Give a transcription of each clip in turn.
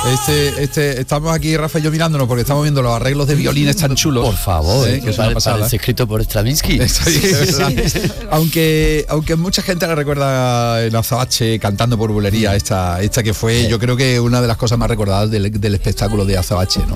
Estamos aquí, Rafa y yo, mirándonos porque estamos viendo los arreglos de violines tan chulos. Por favor, que es una pasada. Parece escrito por Stravinsky. Aunque mucha gente le recuerda en Azabache cantando por bulería, esta que fue, yo creo que una de las cosas más recordadas del espectáculo de Azabache, ¿no?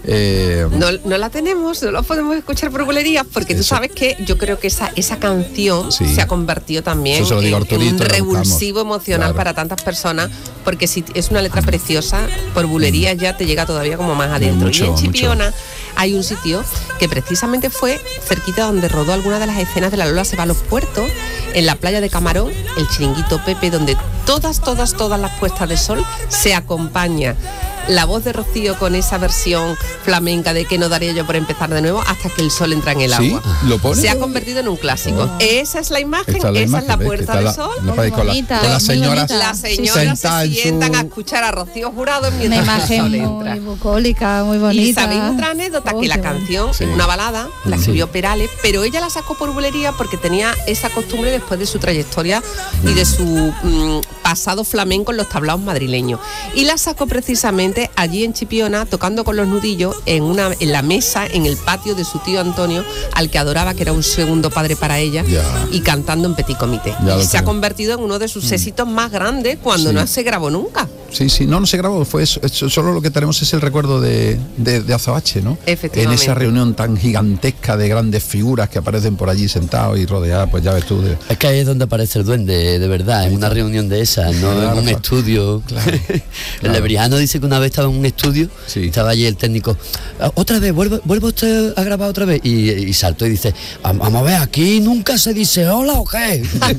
No la tenemos, no la podemos escuchar por bulerías, porque tú sabes que yo creo que esa canción se ha convertido también en un revulsivo emocional para tantas personas, porque si es una letra preciosa, por bulerías ya te llega todavía como más adentro. Y en Chipiona hay un sitio que precisamente fue cerquita donde rodó alguna de las escenas de La Lola se va a los puertos, en la playa de Camarón, el Chiringuito Pepe, donde todas las puestas de sol se acompaña la voz de Rocío con esa versión flamenca de que no daría yo por empezar de nuevo hasta que el sol entra en el agua. ¿Lo pone? Se ha convertido en un clásico. Esa es la imagen, esa es la Puerta del Sol. Con las señoras se sientan a escuchar a Rocío Jurado mientras una imagen el sol entra. muy bucólica, muy bonita. Y sabéis otra anécdota, que la canción es una balada, la escribió Perales, pero ella la sacó por bulería porque tenía esa costumbre después de su trayectoria y de su pasado flamenco en los tablaos madrileños. Y la sacó precisamente allí en Chipiona, tocando con los nudillos en la mesa, en el patio de su tío Antonio, al que adoraba, que era un segundo padre para ella, y cantando en Petit Comité. Y se ha convertido en uno de sus éxitos más grandes cuando no se grabó nunca. Sí, no se grabó, fue eso, solo lo que tenemos es el recuerdo de Azabache, ¿no? Efectivamente. En esa reunión tan gigantesca de grandes figuras que aparecen por allí sentados y rodeadas, pues ya ves tú. Es que ahí es donde aparece el duende, de verdad, en una reunión de esas, no en un estudio. Claro. El Lebrijano dice que una vez estaba en un estudio, estaba allí el técnico, otra vez, ¿vuelve usted a grabar otra vez? Y saltó y dice, vamos a ver, aquí nunca se dice hola o qué.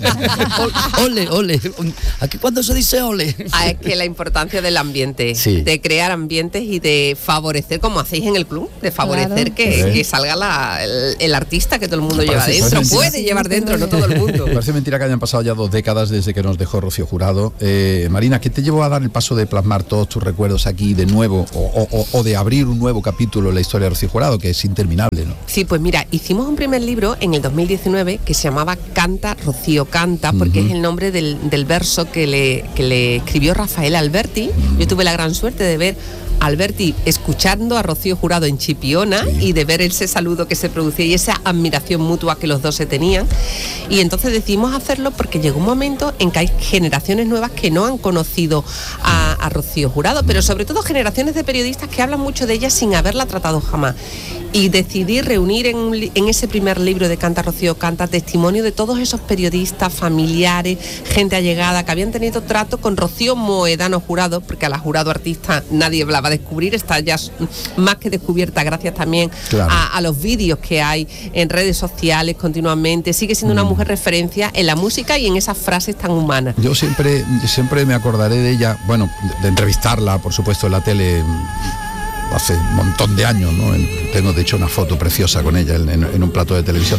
Ole, aquí cuando se dice ole. Es que la importancia del ambiente, de crear ambientes y de favorecer, como hacéis en el club, de favorecer que salga el artista que todo el mundo lleva dentro, puede llevar dentro, no todo el mundo. Parece mentira que hayan pasado ya 2 décadas desde que nos dejó Rocío Jurado. Marina, ¿qué te llevó a dar el paso de plasmar todos tus recuerdos aquí de nuevo o de abrir un nuevo capítulo en la historia de Rocío Jurado, que es interminable, ¿no? Sí, pues mira, hicimos un primer libro en el 2019 que se llamaba Canta, Rocío Canta, porque es el nombre del verso que le escribió Rafael Alberti. Yo tuve la gran suerte de ver Alberti escuchando a Rocío Jurado en Chipiona y de ver ese saludo que se producía y esa admiración mutua que los dos se tenían, y entonces decidimos hacerlo porque llegó un momento en que hay generaciones nuevas que no han conocido a Rocío Jurado, pero sobre todo generaciones de periodistas que hablan mucho de ella sin haberla tratado jamás, y decidí reunir en ese primer libro de Canta, Rocío Canta testimonio de todos esos periodistas, familiares, gente allegada que habían tenido trato con Rocío Moedano Jurado, porque a la Jurado artista nadie la va a descubrir, está ya más que descubierta gracias también a los vídeos que hay en redes sociales continuamente. Sigue siendo una mujer referencia en la música y en esas frases tan humanas. Yo siempre me acordaré de ella, bueno, de entrevistarla, por supuesto, en la tele hace un montón de años, ¿no? Tengo de hecho una foto preciosa con ella en un plato de televisión,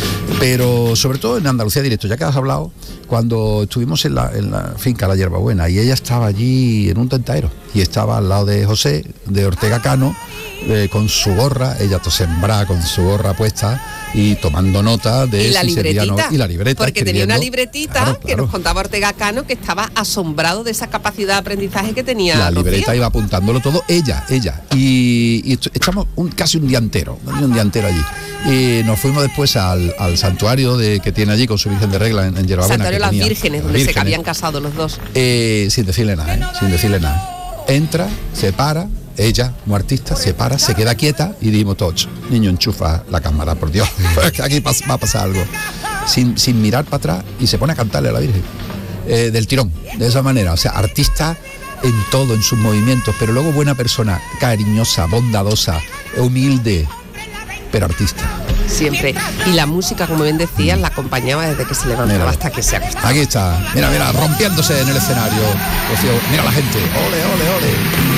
pero sobre todo en Andalucía Directo, ya que has hablado, cuando estuvimos en la finca La Hierbabuena, y ella estaba allí en un tentaero y estaba al lado de José de Ortega Cano, con su gorra, ella sembrada con su gorra puesta y tomando nota de la libretita, y la libreta, porque tenía una libretita que nos contaba Ortega Cano, que estaba asombrado de esa capacidad de aprendizaje que tenía la Rocío. Libreta iba apuntándolo todo ella y echamos casi un día entero allí, y nos fuimos después al santuario que tiene allí con su Virgen de Regla en Hierbabuena, Santuario de las Vírgenes, donde se habían casado los dos, sin decirle nada, entra, se para. Ella, como artista, se para, se queda quieta y dijimos todos, niño, enchufa la cámara, por Dios, aquí va a pasar algo. Sin mirar para atrás, y se pone a cantarle a la Virgen, del tirón, de esa manera. O sea, artista en todo, en sus movimientos, pero luego buena persona, cariñosa, bondadosa, humilde, pero artista. Siempre. Y la música, como bien decías, la acompañaba desde que se levantaba hasta que se acostaba. Aquí está, mira, rompiéndose en el escenario. Rocío, mira la gente, ole, ole, ole.